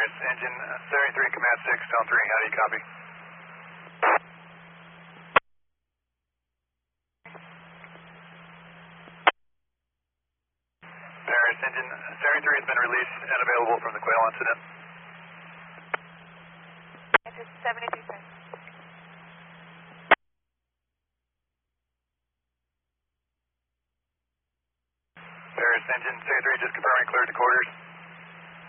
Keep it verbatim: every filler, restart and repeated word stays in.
Paris, engine seventy-three, command six, zone three, how do you copy? Paris, engine seventy-three has been released and available from the Quail incident. Engine seventy-three, sir. Paris, engine seventy-three just confirming cleared to quarters.